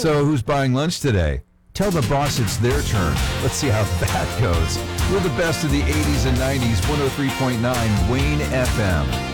So who's buying lunch today? Tell the boss it's their turn. Let's see how that goes. We're the best of the 80s and 90s, 103.9 Wayne FM.